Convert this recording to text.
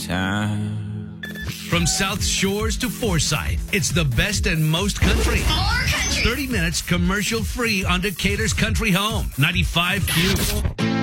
time. From South Shores to Forsyth, it's the best and most country. More country. 30 minutes commercial free on Decatur's Country Home, 95Q.